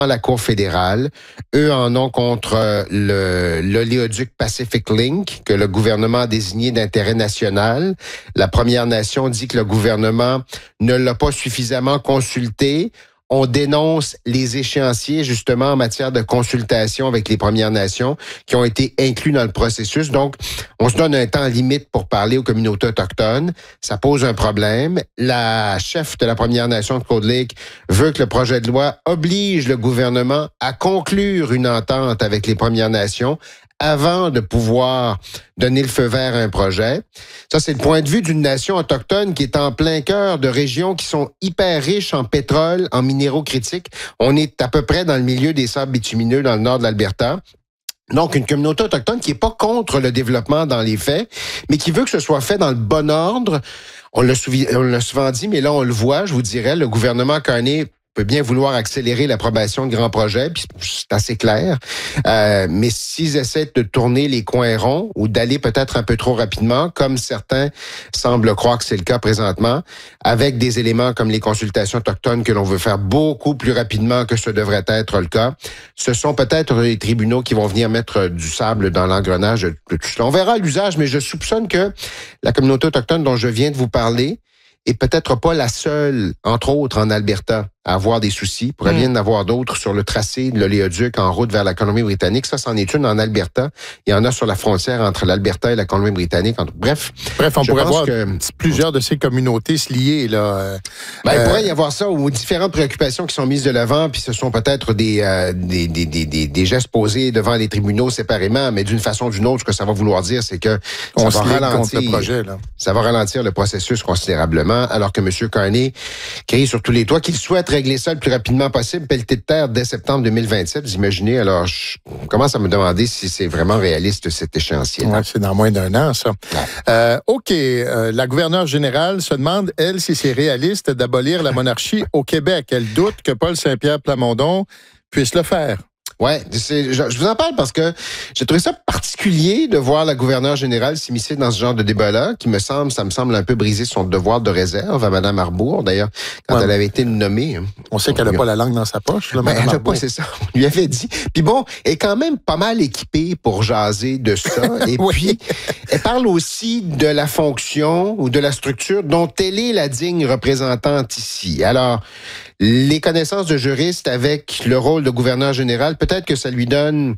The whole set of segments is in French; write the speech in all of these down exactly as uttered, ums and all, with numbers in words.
la Cour fédérale. Eux en ont contre euh, le, l'oléoduc Pacific Link, que le gouvernement a désigné d'intérêt national. La Première Nation dit que le gouvernement ne l'a pas suffisamment consulté. On dénonce les échéanciers, justement, en matière de consultation avec les Premières Nations qui ont été inclus dans le processus. Donc, on se donne un temps limite pour parler aux communautés autochtones. Ça pose un problème. La chef de la Première Nation de Cold Lake veut que le projet de loi oblige le gouvernement à conclure une entente avec les Premières Nations avant de pouvoir donner le feu vert à un projet. Ça, c'est le point de vue d'une nation autochtone qui est en plein cœur de régions qui sont hyper riches en pétrole, en minéraux critiques. On est à peu près dans le milieu des sables bitumineux dans le nord de l'Alberta. Donc, une communauté autochtone qui est pas contre le développement dans les faits, mais qui veut que ce soit fait dans le bon ordre. On l'a, souvi- on l'a souvent dit, mais là, on le voit, je vous dirais, le gouvernement Carney peut bien vouloir accélérer l'approbation de grands projets, puis c'est assez clair. Euh, mais s'ils essaient de tourner les coins ronds ou d'aller peut-être un peu trop rapidement, comme certains semblent croire que c'est le cas présentement, avec des éléments comme les consultations autochtones que l'on veut faire beaucoup plus rapidement que ce devrait être le cas, ce sont peut-être les tribunaux qui vont venir mettre du sable dans l'engrenage de tout cela. On verra l'usage, mais je soupçonne que la communauté autochtone dont je viens de vous parler est peut-être pas la seule, entre autres en Alberta, à avoir des soucis. Il pourrait mmh. bien en avoir d'autres sur le tracé de l'oléoduc en route vers la Colombie-Britannique. Ça, c'en est une en Alberta. Il y en a sur la frontière entre l'Alberta et la Colombie-Britannique. Bref. Bref, on pourrait voir que, plusieurs de ces communautés se lier, là. Ben, euh, il pourrait y avoir ça, ou différentes préoccupations qui sont mises de l'avant, puis ce sont peut-être des, euh, des, des, des, des, des gestes posés devant les tribunaux séparément, mais d'une façon ou d'une autre, ce que ça va vouloir dire, c'est que ça on va ralentir le projet, là. Ça va ralentir le processus considérablement, alors que M. Carney crie sur tous les toits qu'il souhaite régler ça le plus rapidement possible, pelleté de terre dès septembre deux mille vingt-sept. Vous imaginez, alors je commence à me demander si c'est vraiment réaliste cet échéancier. Ouais, c'est dans moins d'un an, ça. Ouais. Euh, OK, euh, la gouverneure générale se demande, elle, si c'est réaliste d'abolir la monarchie au Québec. Elle doute que Paul Saint-Pierre Plamondon puisse le faire. Ouais, c'est, je, je vous en parle parce que j'ai trouvé ça particulier de voir la gouverneure générale s'immiscer dans ce genre de débat-là, qui me semble, ça me semble un peu briser son devoir de réserve à Mme Arbour. D'ailleurs, quand ouais, elle avait été nommée. On sait qu'elle n'a pas la langue dans sa poche, là, ben, Mme elle n'a Arbour. pas, c'est ça. On lui avait dit. Puis bon, elle est quand même pas mal équipée pour jaser de ça. Et oui. puis, elle parle aussi de la fonction ou de la structure dont elle est la digne représentante ici. Alors, les connaissances de juriste avec le rôle de gouverneur général, peut-être que ça lui donne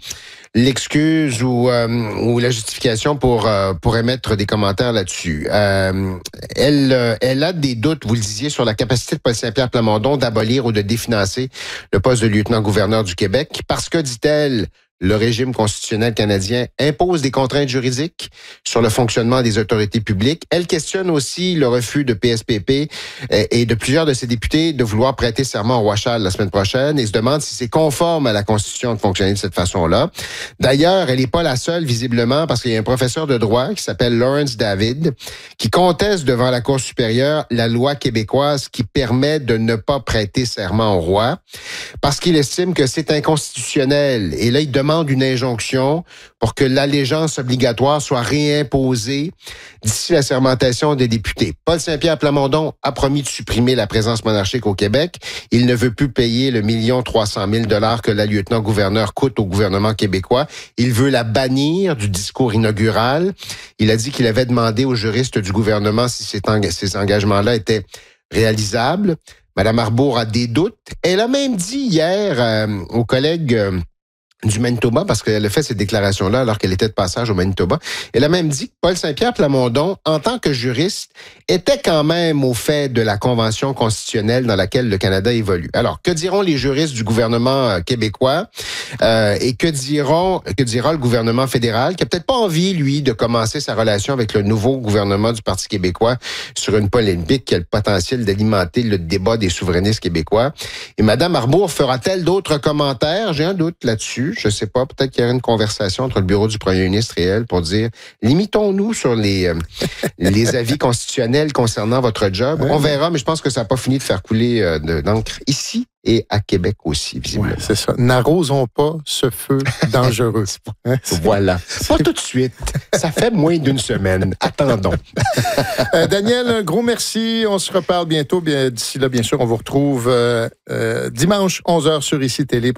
l'excuse ou, euh, ou la justification pour euh, pour émettre des commentaires là-dessus. Euh, elle euh, elle a des doutes, vous le disiez, sur la capacité de Paul Saint-Pierre Plamondon d'abolir ou de définancer le poste de lieutenant-gouverneur du Québec parce que, dit-elle, le régime constitutionnel canadien impose des contraintes juridiques sur le fonctionnement des autorités publiques. Elle questionne aussi le refus de P S P P et de plusieurs de ses députés de vouloir prêter serment au Royal la semaine prochaine et se demande si c'est conforme à la Constitution de fonctionner de cette façon-là. D'ailleurs, elle n'est pas la seule, visiblement, parce qu'il y a un professeur de droit qui s'appelle Lawrence David qui conteste devant la Cour supérieure la loi québécoise qui permet de ne pas prêter serment au roi parce qu'il estime que c'est inconstitutionnel. Et là, il demande une injonction pour que l'allégeance obligatoire soit réimposée d'ici la sermentation des députés. Paul Saint-Pierre Plamondon a promis de supprimer la présence monarchique au Québec. Il ne veut plus payer le million trois cent mille dollars que la lieutenant-gouverneur coûte au gouvernement québécois. Il veut la bannir du discours inaugural. Il a dit qu'il avait demandé aux juristes du gouvernement si ces, eng- ces engagements-là étaient réalisables. Mme Arbour a des doutes. Elle a même dit hier euh, aux collègues euh, du Manitoba, parce qu'elle a fait cette déclaration-là alors qu'elle était de passage au Manitoba. Elle a même dit que Paul Saint-Pierre Plamondon, en tant que juriste, était quand même au fait de la Convention constitutionnelle dans laquelle le Canada évolue. Alors, que diront les juristes du gouvernement québécois euh, et que diront, que dira le gouvernement fédéral, qui a peut-être pas envie, lui, de commencer sa relation avec le nouveau gouvernement du Parti québécois sur une polémique qui a le potentiel d'alimenter le débat des souverainistes québécois. Et Mme Arbour fera-t-elle d'autres commentaires? J'ai un doute là-dessus. Je sais pas, peut-être qu'il y aurait une conversation entre le bureau du premier ministre et elle pour dire limitons-nous sur les euh, les avis constitutionnels concernant votre job. Ouais. On verra, mais je pense que ça n'a pas fini de faire couler euh, de l'encre ici et à Québec aussi, visiblement. Ouais, c'est ça. N'arrosons pas ce feu dangereux. Voilà. Pas tout de suite. Ça fait moins d'une semaine. Attendons. euh, Daniel, un gros merci. On se reparle bientôt. Bien, d'ici là, bien sûr, on vous retrouve euh, euh, dimanche, onze heures sur Ici Télé.